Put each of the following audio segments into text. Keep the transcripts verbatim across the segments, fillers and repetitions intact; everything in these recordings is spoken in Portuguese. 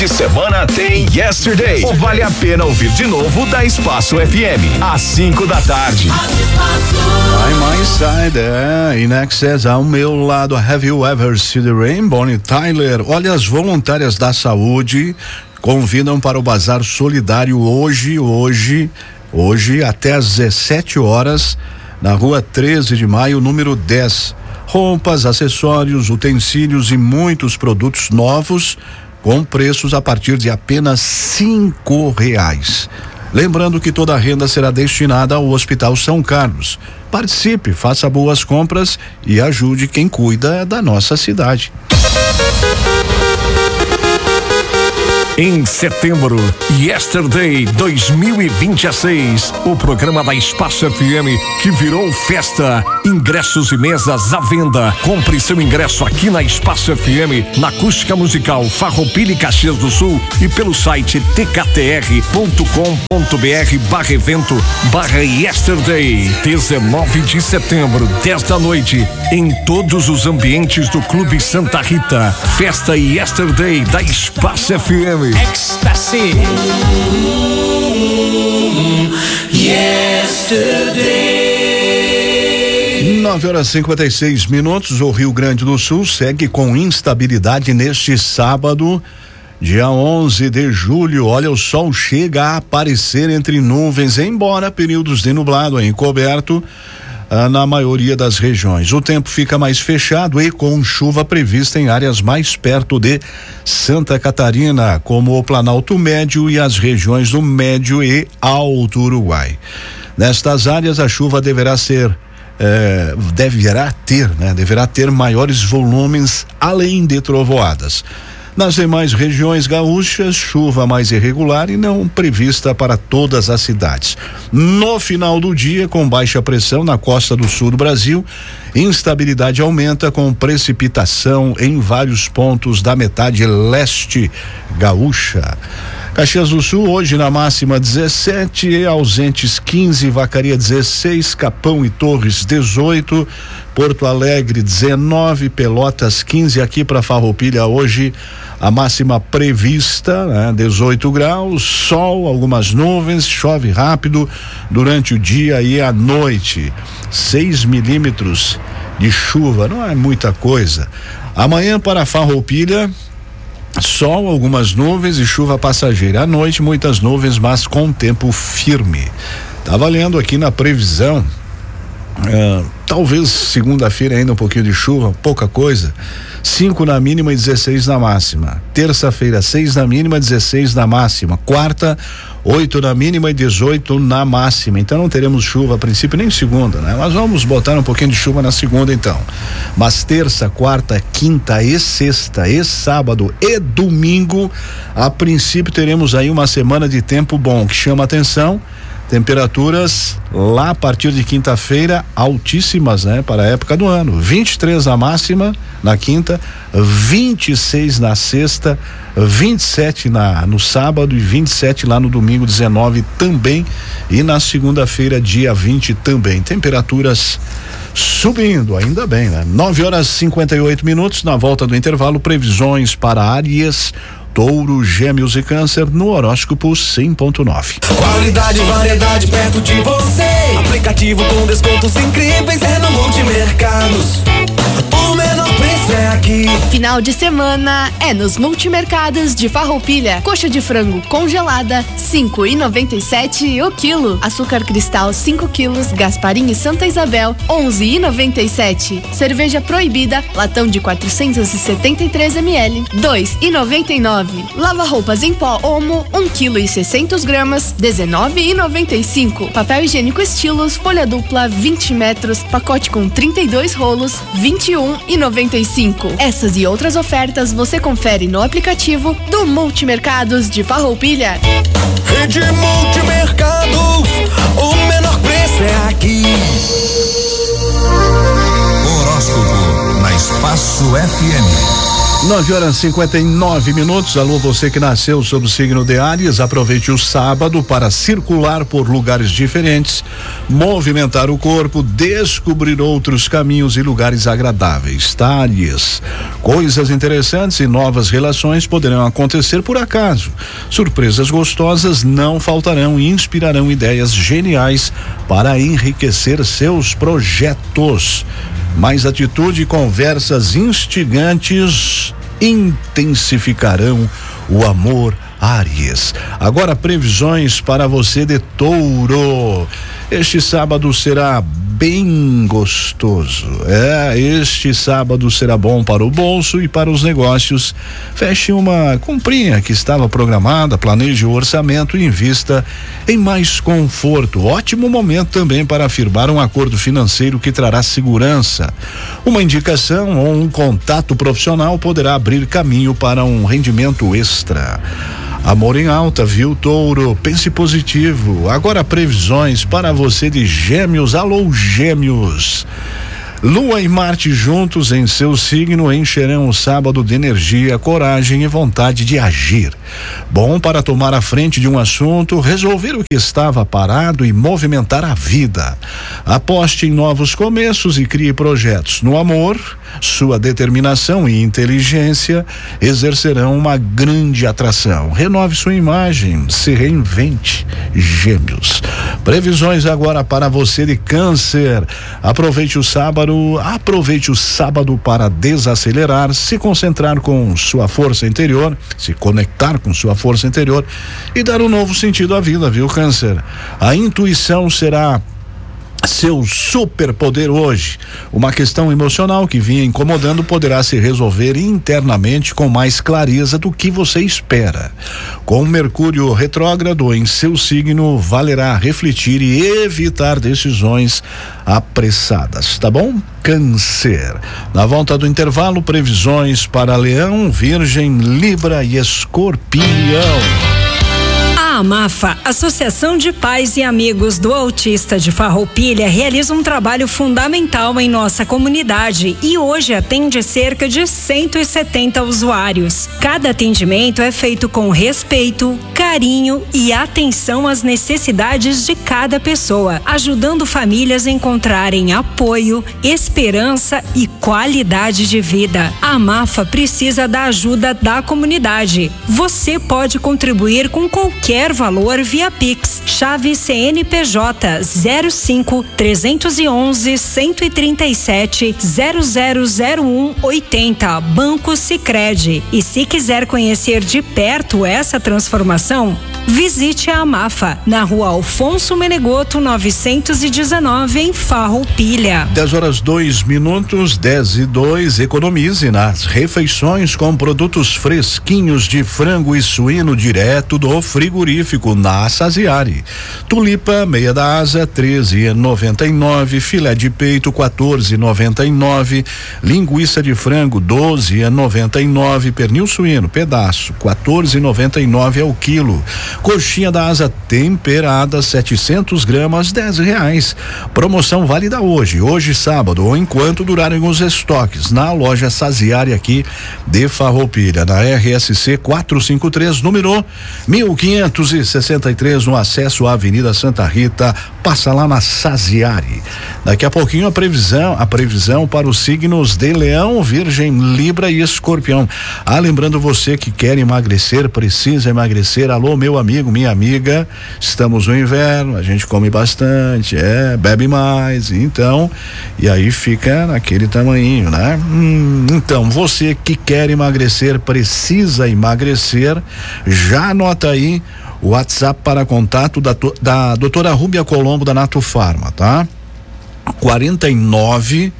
de semana tem Yesterday. Ou vale a pena ouvir de novo da Espaço F M, às cinco da tarde. By my side, é, In Excess, ao meu lado, Have You Ever Seen the Rain? Bonnie Tyler. Olha, as voluntárias da saúde convidam para o Bazar Solidário hoje, hoje, hoje, até às dezessete horas, na rua treze de maio, número dez. Roupas, acessórios, utensílios e muitos produtos novos com preços a partir de apenas cinco reais. Lembrando que toda a renda será destinada ao Hospital São Carlos. Participe, faça boas compras e ajude quem cuida da nossa cidade. Em setembro, Yesterday dois mil e vinte e seis, o programa da Espaço F M que virou festa. Ingressos e mesas à venda. Compre seu ingresso aqui na Espaço F M, na Acústica Musical Farroupilha e Caxias do Sul e pelo site t k t r ponto com ponto b r barra evento barra Yesterday. dezenove de setembro, dez da noite, em todos os ambientes do Clube Santa Rita. Festa Yesterday da Espaço F M. Ecstasy. Yesterday. nove horas e cinquenta e seis minutos. O Rio Grande do Sul segue com instabilidade neste sábado, dia onze de julho. Olha, o sol chega a aparecer entre nuvens, embora períodos de nublado encoberto na maioria das regiões. O tempo fica mais fechado e com chuva prevista em áreas mais perto de Santa Catarina, como o Planalto Médio e as regiões do Médio e Alto Uruguai. Nestas áreas, a chuva deverá ser eh, deverá ter, né? Deverá ter maiores volumes, além de trovoadas. Nas demais regiões gaúchas, chuva mais irregular e não prevista para todas as cidades. No final do dia, com baixa pressão na costa do sul do Brasil, instabilidade aumenta com precipitação em vários pontos da metade leste gaúcha. Caxias do Sul, hoje na máxima dezessete, Ausentes quinze, Vacaria dezesseis, Capão e Torres dezoito, Porto Alegre dezenove, Pelotas quinze, aqui para Farroupilha hoje a máxima prevista, né, dezoito graus, sol, algumas nuvens, chove rápido durante o dia e a noite. seis milímetros de chuva, não é muita coisa. Amanhã para Farroupilha, sol, algumas nuvens e chuva passageira. À noite, muitas nuvens, mas com tempo firme. Tá valendo aqui na previsão. Uh, talvez segunda-feira ainda um pouquinho de chuva, pouca coisa. cinco na mínima e dezesseis na máxima. Terça-feira, seis na mínima, dezesseis na máxima. Quarta, oito na mínima e dezoito na máxima. Então não teremos chuva a princípio nem segunda, né? Mas vamos botar um pouquinho de chuva na segunda então. Mas terça, quarta, quinta e sexta e sábado e domingo, a princípio teremos aí uma semana de tempo bom, que chama atenção. Temperaturas lá a partir de quinta-feira altíssimas, né? Para a época do ano. vinte e três a máxima na quinta, vinte e seis na sexta, vinte e sete na no sábado e vinte e sete lá no domingo, dezenove também, e na segunda-feira, dia vinte também. Temperaturas subindo, ainda bem, né? nove horas e cinquenta e oito minutos. Na volta do intervalo, previsões para Áries, Touro, Gêmeos e Câncer no horóscopo cem ponto nove. Qualidade e variedade perto de você. Aplicativo com descontos incríveis é no Multimercados. O menor preço é aqui. Final de semana é nos Multimercados de Farroupilha. Coxa de frango congelada, cinco e noventa e sete o quilo. Açúcar cristal, cinco quilos. Gasparim e Santa Isabel, onze e noventa e sete. Cerveja proibida, latão de quatrocentos e setenta e três mililitros, dois e noventa e nove. Lava roupas em pó Omo, um quilo e seiscentos gramas, dezenove e noventa e cinco. Papel higiênico Estilos, folha dupla, vinte metros, pacote com trinta e dois rolos, vinte e um e noventa e cinco. Essas e outras ofertas você confere no aplicativo do Multimercados de Farroupilha. Rede Multimercados, o menor preço é aqui. Horóscopo na Espaço F M. nove horas e cinquenta e nove minutos. Alô, você que nasceu sob o signo de Áries, aproveite o sábado para circular por lugares diferentes, movimentar o corpo, descobrir outros caminhos e lugares agradáveis. Tá, Áries? Coisas interessantes e novas relações poderão acontecer por acaso. Surpresas gostosas não faltarão e inspirarão ideias geniais para enriquecer seus projetos. Mais atitude e conversas instigantes intensificarão o amor, Áries. Agora, previsões para você de Touro. Este sábado será bem gostoso. É, este sábado será bom para o bolso e para os negócios. Feche uma comprinha que estava programada, planeje o orçamento e invista em mais conforto. Ótimo momento também para firmar um acordo financeiro que trará segurança. Uma indicação ou um contato profissional poderá abrir caminho para um rendimento extra. Amor em alta, viu, Touro? Pense positivo. Agora, previsões para você de Gêmeos. Alô, Gêmeos. Lua e Marte juntos em seu signo encherão o sábado de energia, coragem e vontade de agir. Bom para tomar a frente de um assunto, resolver o que estava parado e movimentar a vida. Aposte em novos começos e crie projetos. No amor, sua determinação e inteligência exercerão uma grande atração. Renove sua imagem, se reinvente, Gêmeos. Previsões agora para você de Câncer. Aproveite o sábado Aproveite o sábado para desacelerar, se concentrar com sua força interior, se conectar com sua força interior e dar um novo sentido à vida, viu, Câncer? A intuição será seu superpoder hoje. Uma questão emocional que vinha incomodando poderá se resolver internamente com mais clareza do que você espera. Com Mercúrio retrógrado em seu signo, valerá refletir e evitar decisões apressadas, tá bom? Câncer. Na volta do intervalo, previsões para Leão, Virgem, Libra e Escorpião. A AMAFA, Associação de Pais e Amigos do Autista de Farroupilha, realiza um trabalho fundamental em nossa comunidade e hoje atende cerca de cento e setenta usuários. Cada atendimento é feito com respeito, carinho e atenção às necessidades de cada pessoa, ajudando famílias a encontrarem apoio, esperança e qualidade de vida. A AMAFA precisa da ajuda da comunidade. Você pode contribuir com qualquer valor via Pix, chave C N P J zero cinco, trezentos e onze, cento e trinta e sete, zero zero zero um, oitenta, Banco Sicredi. E se quiser conhecer de perto essa transformação, visite a AMAFA na rua Alfonso Menegoto novecentos e dezenove em Farroupilha. dez horas dois minutos, dez e dois. Economize nas refeições com produtos fresquinhos de frango e suíno direto do frigorífico na Saziari. Tulipa meia da asa treze e noventa e nove, filé de peito quatorze e noventa e nove, linguiça de frango doze e noventa e nove, pernil suíno pedaço quatorze e noventa e nove ao quilo. Coxinha da asa temperada setecentos gramas dez reais. Promoção válida hoje, hoje sábado ou enquanto durarem os estoques na loja Saziari aqui de Farroupilha, na R S C quatrocentos e cinquenta e três, número mil quinhentos e sessenta e três, no acesso à Avenida Santa Rita. Passa lá na Saziari. Daqui a pouquinho a previsão, a previsão para os signos de Leão, Virgem, Libra e Escorpião. Ah, lembrando você que quer emagrecer, precisa emagrecer. Alô, meu amigo, minha amiga, estamos no inverno, a gente come bastante, é, bebe mais, então, e aí fica naquele tamanhinho, né? Hum, então, você que quer emagrecer, precisa emagrecer, já anota aí o WhatsApp para contato da, da doutora Rúbia Colombo da Nato Farma, tá? quarenta e nove,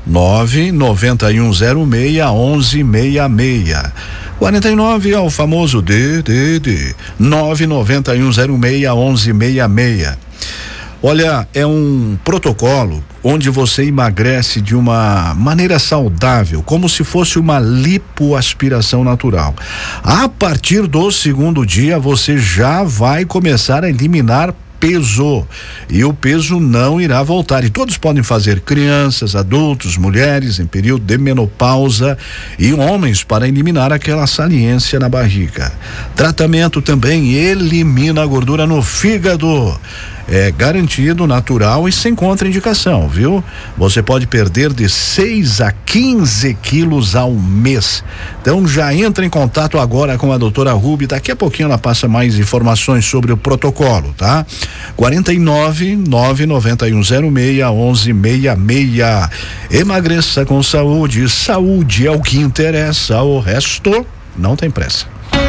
nove noventa e um zero seis, onze sessenta e seis. quarenta e nove é o famoso D D D. nove noventa e um zero seis, onze sessenta e seis. Olha, é um protocolo onde você emagrece de uma maneira saudável, como se fosse uma lipoaspiração natural. A partir do segundo dia, você já vai começar a eliminar peso. E o peso não irá voltar. E todos podem fazer, crianças, adultos, mulheres em período de menopausa e homens, para eliminar aquela saliência na barriga. Tratamento também elimina a gordura no fígado. É garantido, natural e sem contraindicação, viu? Você pode perder de seis a quinze quilos ao mês. Então já entra em contato agora com a doutora Ruby. Daqui a pouquinho ela passa mais informações sobre o protocolo, tá? quarenta e nove, nove nove um zero seis, onze sessenta e seis. Emagreça com saúde. Saúde é o que interessa. O resto não tem pressa.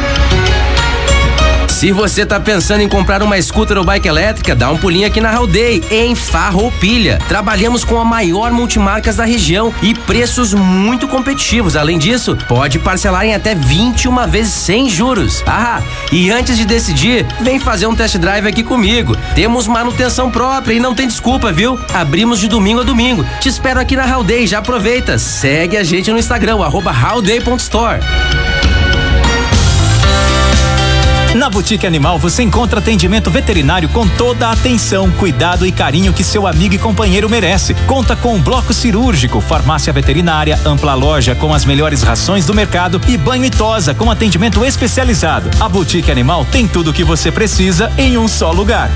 Se você tá pensando em comprar uma scooter ou bike elétrica, dá um pulinho aqui na Howday, em Farroupilha. Trabalhamos com a maior multimarcas da região e preços muito competitivos. Além disso, pode parcelar em até vinte e uma vezes sem juros. Ah, e antes de decidir, vem fazer um test drive aqui comigo. Temos manutenção própria e não tem desculpa, viu? Abrimos de domingo a domingo. Te espero aqui na Howday, já aproveita. Segue a gente no Instagram, arroba howday ponto store. Na Boutique Animal você encontra atendimento veterinário com toda a atenção, cuidado e carinho que seu amigo e companheiro merece. Conta com um bloco cirúrgico, farmácia veterinária, ampla loja com as melhores rações do mercado e banho e tosa com atendimento especializado. A Boutique Animal tem tudo o que você precisa em um só lugar.